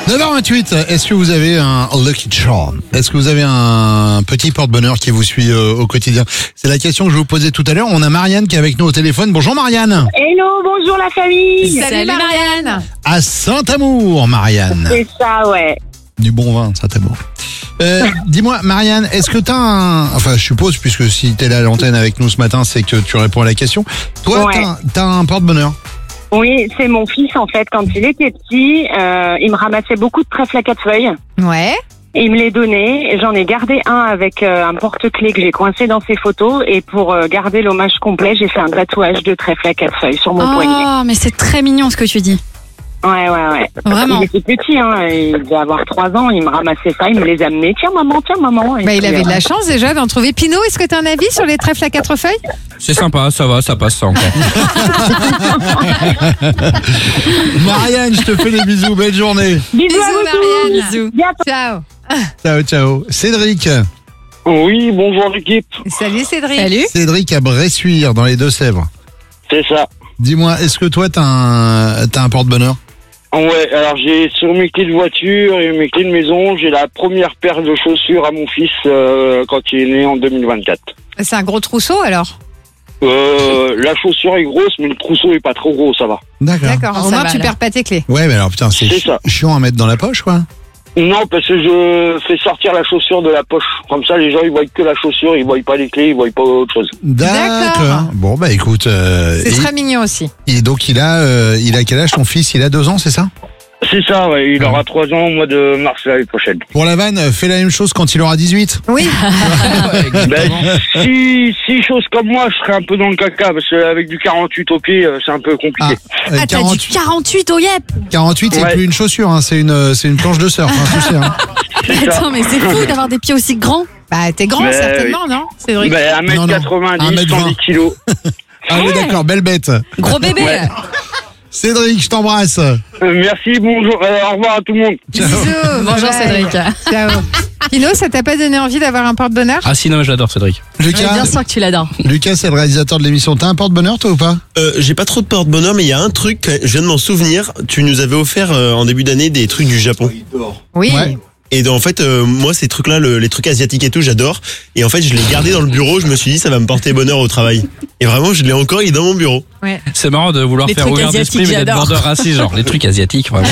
9h28, est-ce que vous avez un Lucky Charm? Est-ce que vous avez un petit porte-bonheur qui vous suit au quotidien? C'est la question que je vous posais tout à l'heure. On a Marianne qui est avec nous au téléphone. Bonjour Marianne. Hello, bonjour la famille. Salut Marianne. À Saint-Amour, Marianne. C'est ça, ouais. Du bon vin, Saint-Amour. Dis-moi, Marianne, est-ce que t'as un... Enfin, je suppose, puisque si t'es là à l'antenne avec nous ce matin, c'est que tu réponds à la question. Toi, Ouais. t'as un porte-bonheur? Oui, c'est mon fils en fait. Quand il était petit, il me ramassait beaucoup de trèfles à 4 feuilles. Ouais. Et il me les donnait. Et j'en ai gardé un avec un porte-clés que j'ai coincé dans ses photos. Et pour garder l'hommage complet, j'ai fait un tatouage de trèfle à 4 feuilles sur mon poignet. Oh, mais c'est très mignon ce que tu dis. Ouais. Vraiment. Il était petit, hein. Il devait avoir 3 ans. Il me ramassait ça. Il me les amenait. Tiens, maman. Et Bah, il puis, avait de la chance déjà d'en trouver. Pinot, est-ce que tu as un avis sur les trèfles à 4 feuilles? C'est sympa, ça va, ça passe ça encore. Marianne, je te fais des bisous. Belle journée. Bisous à vous Marianne. tous. Bisous. Bientôt. Ciao. Ciao. Cédric. Oui, bonjour l'équipe, Salut Cédric. Salut. Cédric à Bressuire, dans les Deux-Sèvres. c'est ça. Dis-moi, est-ce que toi, t'as un porte-bonheur? Ouais, alors j'ai sur mes clés de voiture et mes clés de maison, j'ai la première paire de chaussures à mon fils quand il est né en 2024. C'est un gros trousseau alors? La chaussure est grosse, mais le trousseau est pas trop gros, ça va. D'accord, ça au moins va, tu là. perds pas tes clés. Ouais, mais alors putain, c'est C'est ça. chiant à mettre dans la poche, quoi. Non, parce que je fais sortir la chaussure de la poche. Comme ça, les gens, ils voient que la chaussure, ils voient pas les clés, ils voient pas autre chose. D'accord. Bon, bah écoute, C'est très mignon aussi. donc il a quel âge ton fils? Il a 2 ans, c'est ça? C'est ça, ouais. Il aura 3 ans au mois de mars l'année prochaine. Pour la vanne, fais la même chose quand il aura 18. Oui. Ben, si chose comme moi, je serais un peu dans le caca, parce qu'avec du 48 au pied, c'est un peu compliqué. Ah, t'as du 48 au yep. 48, c'est Ouais. plus une chaussure, hein, c'est une planche de surf. Hein, tu sais, hein. C'est ça. Attends, mais c'est fou d'avoir des pieds aussi grands. Bah, t'es grand Mais certainement, non Cédric? Ben, 1m90, 1m20. 110 kilos. Ah oui, d'accord, belle bête. Gros bébé. Ouais. Cédric, je t'embrasse. Merci, bonjour, au revoir à tout le monde. Bisous. Bonjour bye. Cédric. Ciao. Pino, ça t'a pas donné envie d'avoir un porte-bonheur? Ah si, non, j'adore Cédric. Lucas, Bien sûr que tu l'adores. Lucas, c'est le réalisateur de l'émission. T'as un porte-bonheur, toi, ou pas? J'ai pas trop de porte-bonheur, mais il y a un truc, je viens de m'en souvenir. Tu nous avais offert en début d'année des trucs du Japon. Oui. Ouais. Et en fait, moi, ces trucs-là, les trucs asiatiques et tout, j'adore. Et en fait, je l'ai gardé dans le bureau. Je me suis dit, ça va me porter bonheur au travail. Et vraiment, je l'ai encore, il est dans mon bureau. Ouais. C'est marrant de vouloir Les faire trucs ouvert d'esprit, mais asiatiques, d'être j'adore. vendeur raciste, genre les trucs asiatiques, vraiment.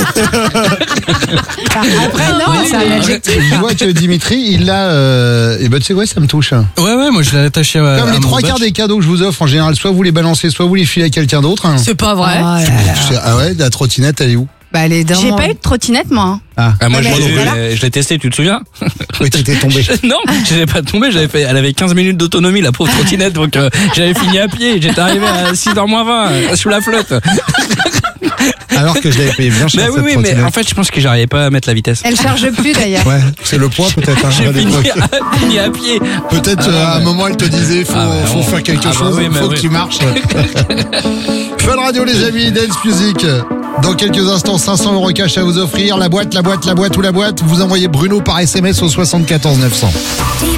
Après, non, c'est un adjectif. Je vois que Dimitri, il l'a... Et ben, tu sais quoi, ça me touche. Ouais, moi je l'ai attaché à Comme les 3/4 des cadeaux que je vous offre, en général, soit vous les balancez, soit vous les filez à quelqu'un d'autre. Hein. C'est pas vrai. Ah ouais, la trottinette, elle est où? Bah, elle est dans J'ai mon- pas eu de trottinette, moi. Ah, Ah, moi Ouais, je l'ai testé, tu te souviens? oui, t'étais tombé. Non, je n'ai pas tombé, elle avait 15 minutes d'autonomie, la pauvre trottinette, donc j'avais fini à pied, j'étais arrivé à 6h moins 20, sous la flotte. Alors que je l'avais payé bien cher, Mais cette oui, mais trottinette. en fait je pense que j'arrivais pas à mettre la vitesse. Elle charge plus d'ailleurs. Ouais, c'est le poids peut-être. Hein, J'ai à l'époque. fini à pied. Peut-être à un moment elle te disait faut, Ah bah faut bon. faire quelque Ah bah chose, oui, mais faut oui. que tu marches. Fun Radio les amis, Dance Music. Dans quelques instants, 500 € cash à vous offrir. La boîte ou la boîte, vous envoyez Bruno par SMS au 74 900.